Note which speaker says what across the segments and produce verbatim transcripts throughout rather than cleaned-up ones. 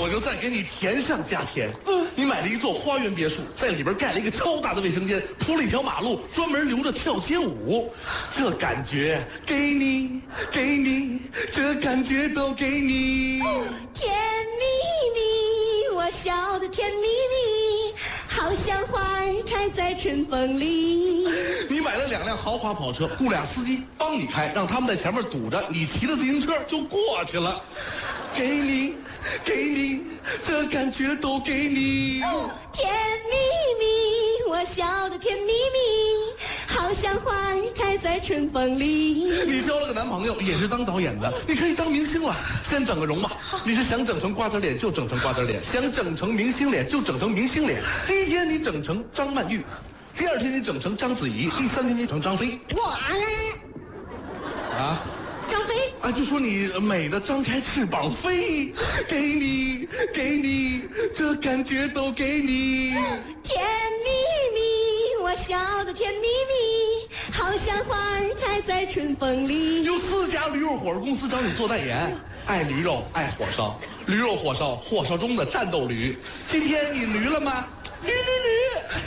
Speaker 1: 我就再给你甜上加甜。嗯，你买了一座花园别墅，在里边盖了一个超大的卫生间，铺了一条马路，专门留着跳街舞。这感觉给你，给你，这感觉都给你。
Speaker 2: 甜蜜蜜，我笑得甜蜜蜜，好像花儿开在春风里。
Speaker 1: 你买了两辆豪华跑车，雇俩司机帮你开，让他们在前面堵着，你骑着自行车就过去了。给你，给你，这感觉都给你。
Speaker 2: 甜蜜蜜，我笑得甜蜜蜜，好像花儿开在春风里。
Speaker 1: 你交了个男朋友，也是当导演的，你可以当明星了。先整个容吧，你是想整成瓜子脸就整成瓜子脸，想整成明星脸就整成明星脸。第一天你整成张曼玉，第二天你整成章子怡，第三天你整张飞。
Speaker 2: 我
Speaker 1: 啊，
Speaker 2: 张飞
Speaker 1: 啊，就说你美的张开翅膀飞，给你，给你，这感觉都给你。
Speaker 2: 甜蜜蜜，我笑得甜蜜蜜，好像花儿开在春风里。
Speaker 1: 有四家驴肉火烧公司找你做代言，爱驴肉爱火烧，驴肉火烧，火烧中的战斗驴。今天你驴了吗？驴驴驴。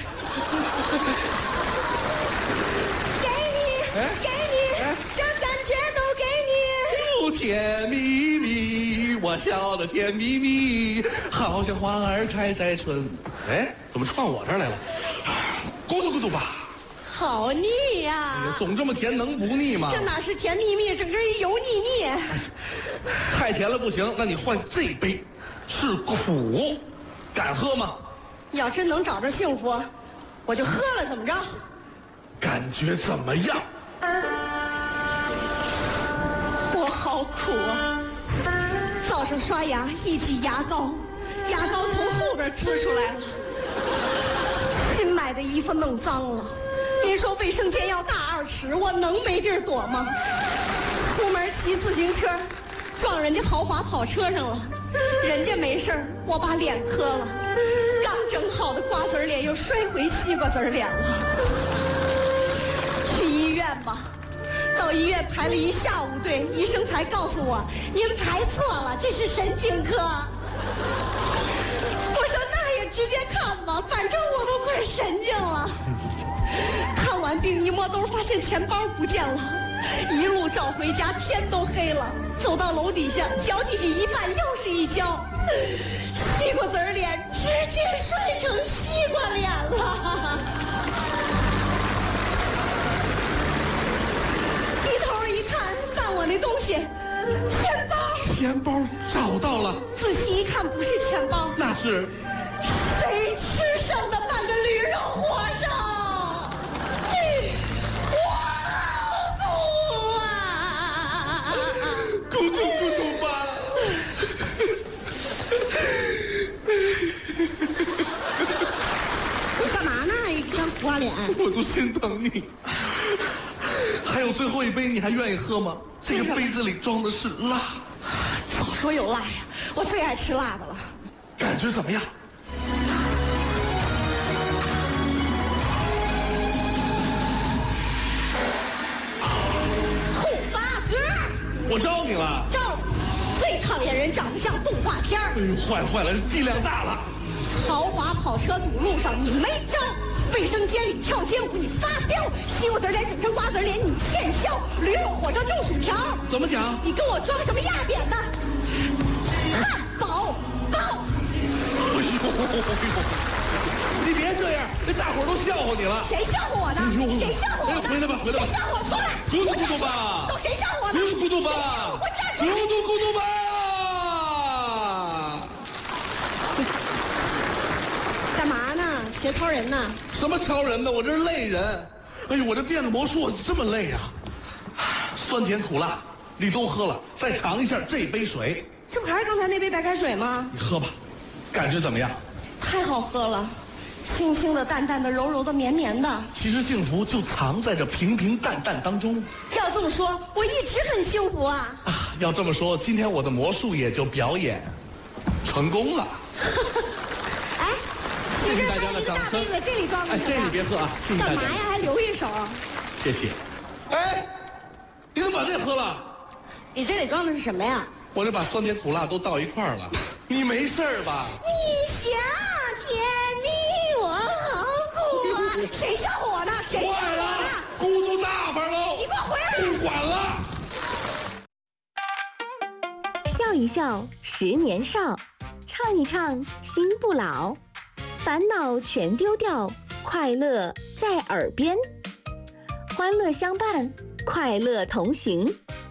Speaker 2: 给你，
Speaker 1: 哎
Speaker 2: 给你，
Speaker 1: 哎
Speaker 2: 这感觉都给你。
Speaker 1: 哦，甜蜜蜜，我笑得甜蜜蜜，好像花儿开在春。哎，怎么串我这儿来了？咕嘟咕嘟吧。
Speaker 2: 好腻呀、
Speaker 1: 哎呀总这么甜能不腻吗？
Speaker 2: 这哪是甜蜜蜜，整个一油腻腻。
Speaker 1: 太甜了不行，那你换这杯，是苦，敢喝吗？
Speaker 2: 要真能找着幸福，我就喝了，怎么着？
Speaker 1: 感觉怎么样？
Speaker 2: 我好苦啊！早上刷牙一挤牙膏，牙膏从后边滋出来了。新买的衣服弄脏了，您说卫生间要大二尺，我能没地儿躲吗？出门骑自行车，撞人家豪华跑车上了，人家没事儿，我把脸磕了。刚整好的瓜子脸又摔回西瓜子脸了。去医院吧。到医院排了一下午队，医生才告诉我，您排错了，这是神经科。我说那也直接看吧，反正我都快神经了。看完病一摸兜，发现钱包不见了，一路找回家，天都黑了。走到楼底下，脚底下一绊，又是一跤，西瓜子脸直接摔成西瓜脸了。低头一看，翻我那东西，钱包。
Speaker 1: 钱包找到了，
Speaker 2: 仔细一看，不是钱包，
Speaker 1: 那是
Speaker 2: 谁吃剩的半个驴肉火烧？我好啊！
Speaker 1: 咕嘟咕嘟吧。
Speaker 2: 你干嘛呢？一张苦瓜脸。
Speaker 1: 我都心疼你。还有最后一杯，你还愿意喝吗？这个杯子里装的是辣。
Speaker 2: 早说有辣呀，我最爱吃辣的了。
Speaker 1: 感觉怎么样？
Speaker 2: 兔八哥，
Speaker 1: 我招你了。
Speaker 2: 招最讨厌人长得像动画片儿。
Speaker 1: 哎呦，坏坏了，剂量大了。
Speaker 2: 豪华跑车堵路上你没招，卫生间里跳街舞你发飙，西瓜子脸整成瓜子脸你欠削，驴肉火烧中薯条。
Speaker 1: 怎么讲？
Speaker 2: 你跟我装什么压扁的？汉堡包。
Speaker 1: 哎呦，你别这样，这大伙儿都笑话你了。
Speaker 2: 谁笑话我呢？谁笑话我呢？
Speaker 1: 回来吧，回来吧。
Speaker 2: 谁笑话我？出来！
Speaker 1: 咕嘟咕嘟吧。
Speaker 2: 都谁笑话我呢？
Speaker 1: 咕嘟吧。
Speaker 2: 我站出来！
Speaker 1: 咕嘟咕嘟吧。
Speaker 2: 干嘛呢？学超人呢？
Speaker 1: 什么超人呢？我这是累人。哎呦，我这变个魔术我这么累啊！酸甜苦辣你都喝了，再尝一下这杯水。
Speaker 2: 这不还是刚才那杯白开水吗？
Speaker 1: 你喝吧，感觉怎么样？
Speaker 2: 太好喝了，清清的、淡淡的、柔柔的、绵绵的。
Speaker 1: 其实幸福就藏在这平平淡淡当中。
Speaker 2: 要这么说，我一直很幸福啊。
Speaker 1: 啊，要这么说，今天我的魔术也就表演成功了。
Speaker 2: 哎，
Speaker 1: 谢谢大家的掌声。
Speaker 2: 这个这里装的
Speaker 1: 哎，这你别喝啊，谢谢大家。
Speaker 2: 干嘛呀？还留一手？
Speaker 1: 谢谢。哎，你怎么把这喝了？
Speaker 2: 你这里装的是什么呀？
Speaker 1: 我就把酸甜苦辣都倒一块儿了。你没事吧？
Speaker 2: 你想甜蜜我好苦啊！谁上火呢？谁上火呢？
Speaker 1: 咕嘟大发喽！
Speaker 2: 你给我回来！
Speaker 1: 不管了。
Speaker 3: 笑一笑，十年少；唱一唱，心不老。烦恼全丢掉，快乐在耳边。欢乐相伴，快乐同行。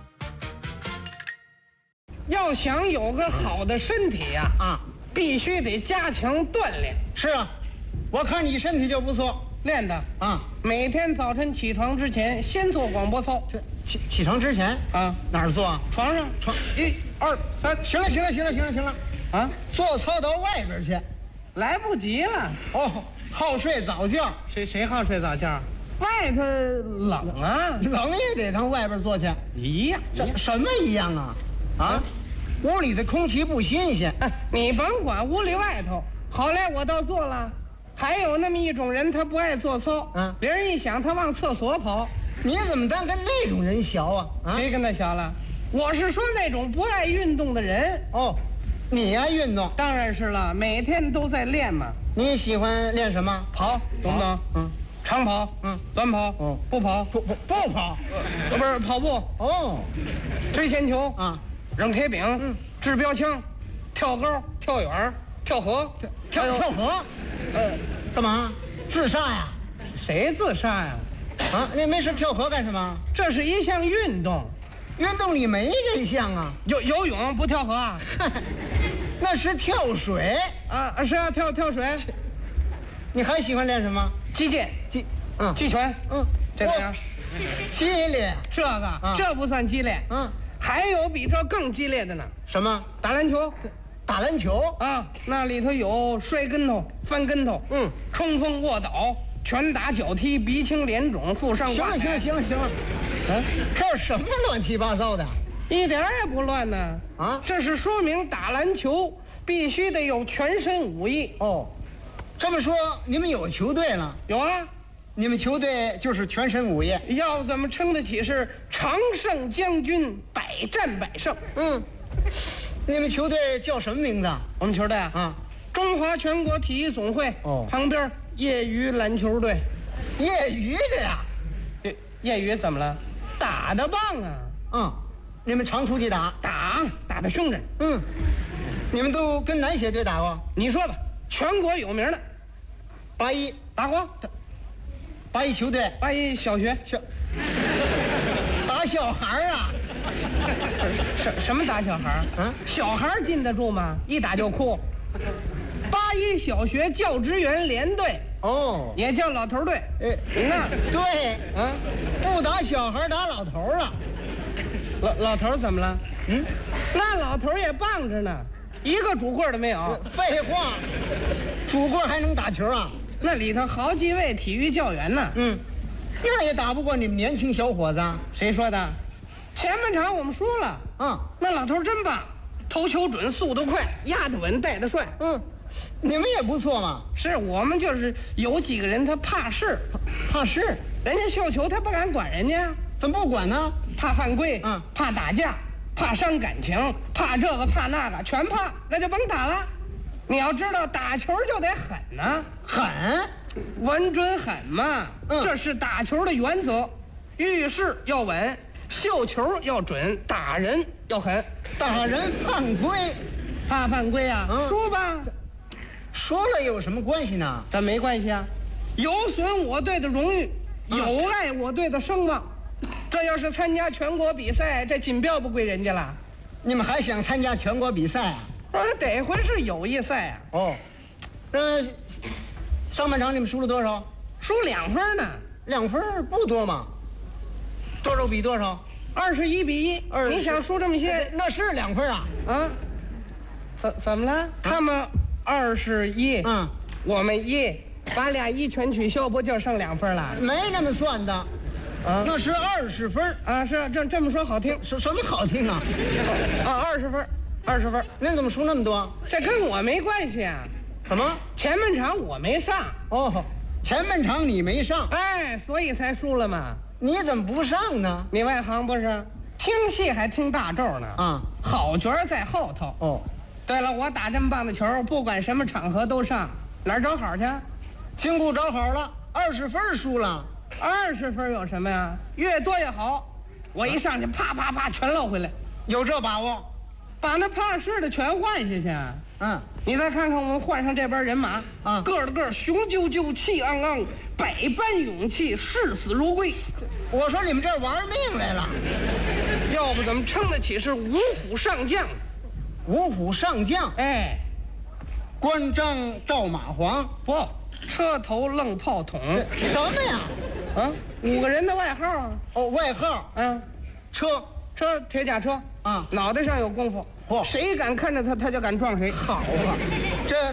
Speaker 4: 要想有个好的身体呀、啊，啊，必须得加强锻炼。
Speaker 5: 是啊，我看你身体就不错，
Speaker 4: 练的
Speaker 5: 啊。
Speaker 4: 每天早晨起床之前，先做广播操。
Speaker 5: 这起起床之前
Speaker 4: 啊，
Speaker 5: 哪儿做啊？
Speaker 4: 床上。
Speaker 5: 床一二三，行了行了行了行了行了，啊，做操到外边去，
Speaker 4: 来不及了。
Speaker 5: 哦，好睡早觉。
Speaker 4: 谁谁好睡早觉？外头冷啊，
Speaker 5: 冷也得上外边做去。
Speaker 4: 一样。
Speaker 5: 这什么一样啊？啊，屋里的空气不新鲜。
Speaker 4: 哎，你甭管屋里外头。后来我倒做了。还有那么一种人，他不爱做操，嗯，别人一想他往厕所跑。
Speaker 5: 你怎么当跟那种人学啊？啊，
Speaker 4: 谁跟他学了？我是说那种不爱运动的人。
Speaker 5: 哦，你爱运动？
Speaker 4: 当然是了，每天都在练嘛。
Speaker 5: 你喜欢练什么？
Speaker 4: 跑，懂不懂？嗯，长跑，嗯，短跑，嗯，不跑，
Speaker 5: 不不不跑，
Speaker 4: 呃，不是跑步。
Speaker 5: 哦，
Speaker 4: 推铅球
Speaker 5: 啊，
Speaker 4: 扔铁饼，嗯，掷标枪，跳高，跳远，跳河，
Speaker 5: 跳跳跳河。呃，干嘛？自杀呀？
Speaker 4: 谁自杀呀？
Speaker 5: 啊，你没事跳河干什么？
Speaker 4: 这是一项运动，
Speaker 5: 运动里没这项啊。
Speaker 4: 游游泳不跳河啊？
Speaker 5: 那是跳水
Speaker 4: 啊，是啊，跳跳水。
Speaker 5: 你还喜欢练什么？
Speaker 4: 击剑，
Speaker 5: 击，嗯，
Speaker 4: 击拳，嗯，这个呀，
Speaker 5: 激烈。
Speaker 4: 这个，啊、这不算激烈，嗯，还有比这更激烈的呢。
Speaker 5: 什么？
Speaker 4: 打篮球。
Speaker 5: 打篮球
Speaker 4: 啊，那里头有摔跟头、翻跟头，嗯，冲锋卧倒、拳打脚踢、鼻青脸肿、负伤挂彩。
Speaker 5: 行了行了行了行了，嗯，这什么乱七八糟的？
Speaker 4: 一点也不乱呢。啊，这是说明打篮球必须得有全身武艺。
Speaker 5: 哦，这么说你们有球队了？
Speaker 4: 有啊，
Speaker 5: 你们球队就是全身武艺，
Speaker 4: 要怎么称得起是常胜将军，百战百胜？嗯。
Speaker 5: 你们球队叫什么名字？
Speaker 4: 我们球队啊，啊，中华全国体育总会。哦，旁边业余篮球队。
Speaker 5: 业余的呀？
Speaker 4: 业业余怎么了？打得棒啊！
Speaker 5: 嗯，你们常出去打？
Speaker 4: 打，打得凶着。
Speaker 5: 嗯，你们都跟哪些队打过？
Speaker 4: 你说吧，全国有名的。
Speaker 5: 八一
Speaker 4: 打过。
Speaker 5: 八一球队，
Speaker 4: 八一小学
Speaker 5: 小。打小孩啊？
Speaker 4: 什什么打小孩？嗯，小孩禁得住吗？一打就哭。八一小学教职员联队，哦，也叫老头队。哎，
Speaker 5: 那对，嗯，不打小孩，打老头了。
Speaker 4: 老老头怎么了？嗯，那老头也棒着呢，一个主棍都没有。
Speaker 5: 废话，主棍还能打球啊？
Speaker 4: 那里头好几位体育教员呢。嗯，
Speaker 5: 那也打不过你们年轻小伙子。
Speaker 4: 谁说的？前半场我们输了，嗯，那老头真棒，投球准，速度快，压得稳，带得帅，
Speaker 5: 嗯，你们也不错嘛。
Speaker 4: 是我们就是有几个人他怕事，
Speaker 5: 怕事，
Speaker 4: 人家绣球他不敢管人家，
Speaker 5: 怎么不管呢？
Speaker 4: 怕犯规，嗯，怕打架，怕伤感情，怕这个怕那个，全怕，那就甭打了。你要知道打球就得狠呢，
Speaker 5: 狠，
Speaker 4: 稳准狠嘛，嗯，这是打球的原则，遇事要稳。绣球要准，打人要狠，
Speaker 5: 打人犯规，
Speaker 4: 怕犯规啊？嗯、输吧，
Speaker 5: 输了有什么关系呢？
Speaker 4: 咱没关系啊，有损我队的荣誉，嗯、有碍我队的声望。这要是参加全国比赛，这锦标不归人家了。
Speaker 5: 你们还想参加全国比赛啊？
Speaker 4: 呃，得回是友谊赛啊。
Speaker 5: 哦，那上半场你们输了多少？
Speaker 4: 输两分呢。
Speaker 5: 两分不多嘛。多少比多少？
Speaker 4: 二十一比一。二，你想输这么些？
Speaker 5: 那是两分啊！啊，
Speaker 4: 怎怎么了？啊、他们二十一，嗯，我们一，把俩一全取消，不就剩两分了？
Speaker 5: 没那么算的，啊，那是二十分
Speaker 4: 啊！是这这么说好听，
Speaker 5: 什什么好听啊？
Speaker 4: 啊，二十分，二十分。
Speaker 5: 您怎么输那么多？
Speaker 4: 这跟我没关系啊。
Speaker 5: 什么？
Speaker 4: 前半场我没上。
Speaker 5: 哦，前半场你没上，
Speaker 4: 哎，所以才输了嘛。
Speaker 5: 你怎么不上呢？
Speaker 4: 你外行不是？ 听戏还听大咒呢。
Speaker 5: 啊，
Speaker 4: 好角儿在后头。
Speaker 5: 哦，
Speaker 4: 对了，我打这么棒的球，不管什么场合都上，哪儿找好去？
Speaker 5: 金库找好了，二十分输了。
Speaker 4: 二十分有什么呀？越多越好。我一上去，啪啪啪，全捞回来，
Speaker 5: 有这把握？
Speaker 4: 把那怕事的全换下去。
Speaker 5: 嗯，
Speaker 4: 你再看看我们换上这班人马，
Speaker 5: 啊，
Speaker 4: 个儿个儿雄赳赳，气昂昂，百般勇气，视死如归。
Speaker 5: 我说你们这儿玩命来了，
Speaker 4: 要不怎么称得起是五虎上将？
Speaker 5: 五虎上将，
Speaker 4: 哎，
Speaker 5: 关张赵马黄，
Speaker 4: 不，车头愣炮筒。
Speaker 5: 什么呀？
Speaker 4: 啊，五个人的外号啊。
Speaker 5: 哦，外号，
Speaker 4: 嗯，
Speaker 5: 车，
Speaker 4: 车铁甲车
Speaker 5: 啊，
Speaker 4: 脑袋上有功夫。
Speaker 5: 嚯，
Speaker 4: 谁敢看着他，他就敢撞谁。
Speaker 5: 好啊，这